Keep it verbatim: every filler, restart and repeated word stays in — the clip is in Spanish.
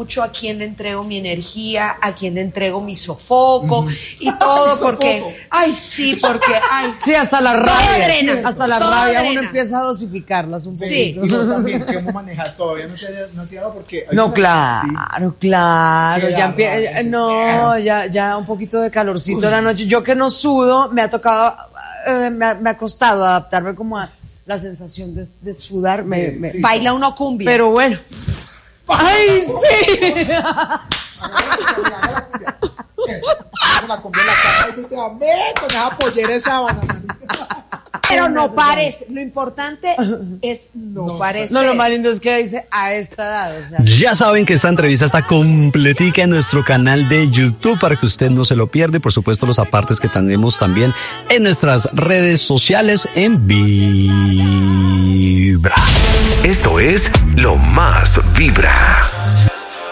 mucho a quién le entrego mi energía, a quién le entrego mi sofoco uh-huh. y todo porque, ay sí, porque, ay. Sí, hasta la rabia, drena, sí, hasta la rabia drena. uno Uno empieza a dosificarlas un poquito. Sí. Y vos también, ¿cómo manejas? Todavía no te no te ha dado porque... No, claro, sí. claro, ya empie- no, ya, ya un poquito de calorcito Uy. en la noche. Yo que no sudo, me ha tocado, eh, me, ha, me ha costado adaptarme como a la sensación de, de sudar. Me, sí, me, sí. Baila uno cumbia. Pero bueno. ¡Ay, sí! La cumbia en la cara y tú te vas a meter con esa pollera esa banana. Pero no parece, lo importante es no, no parecer. No, lo más lindo es que dice a esta edad. O sea. Ya saben que esta entrevista está completica en nuestro canal de YouTube para que usted no se lo pierda. Por supuesto, los apartes que tenemos también en nuestras redes sociales en Vibra. Esto es Lo Más Vibra.